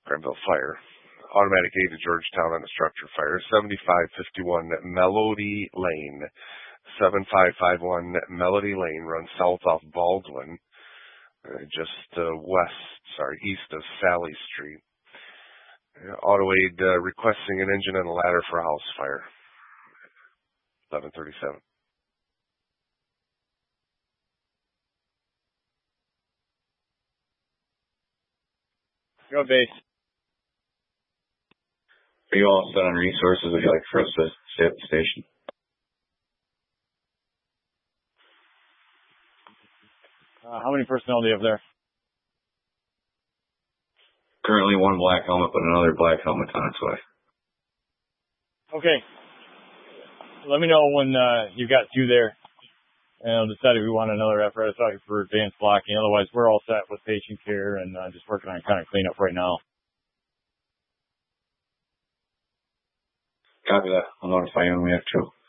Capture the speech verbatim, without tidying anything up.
Granville Fire. Automatic aid to Georgetown on a structure fire. seventy-five fifty-one Melody Lane. seventy-five fifty-one Melody Lane runs south off Baldwin, uh, just uh, west, sorry, east of Sally Street. Uh, auto aid uh, requesting an engine and a ladder for a house fire. eleven thirty-seven. Go base. Are you all set on resources? Would you like for us to stay at the station? Uh, how many personnel do you have there? Currently one black helmet, but another black helmet on its way. Okay. Let me know when uh, you've got two there. And I'll decide if we want another apparatus out here for advanced blocking. Otherwise, we're all set with patient care and uh, just working on kind of cleanup right now. Copy that. I'll notify you when we have to.